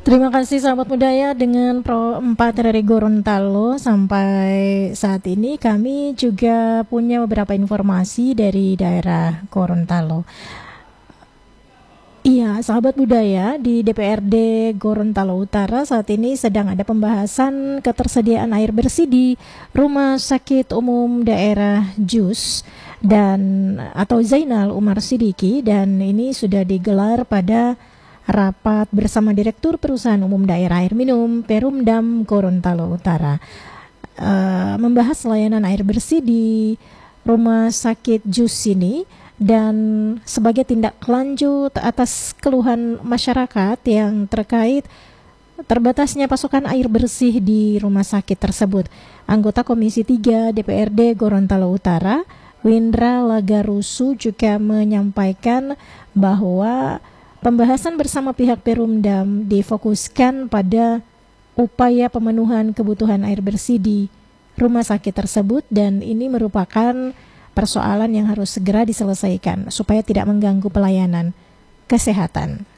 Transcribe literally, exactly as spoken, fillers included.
Terima kasih sahabat budaya, dengan Pro empat dari Gorontalo sampai saat ini kami juga punya beberapa informasi dari daerah Gorontalo. Iya, sahabat budaya, di D P R D Gorontalo Utara saat ini sedang ada pembahasan ketersediaan air bersih di Rumah Sakit Umum Daerah Jus dan atau Zainal Umar Sidiki, dan ini sudah digelar pada rapat bersama Direktur Perusahaan Umum Daerah Air Minum Perumdam Gorontalo Utara, uh, membahas layanan air bersih di Rumah Sakit Jus ini, dan sebagai tindak lanjut atas keluhan masyarakat yang terkait terbatasnya pasokan air bersih di rumah sakit tersebut. Anggota Komisi tiga D P R D Gorontalo Utara, Windra Lagarusu, juga menyampaikan bahwa pembahasan bersama pihak Perumdam difokuskan pada upaya pemenuhan kebutuhan air bersih di rumah sakit tersebut, dan ini merupakan persoalan yang harus segera diselesaikan supaya tidak mengganggu pelayanan kesehatan.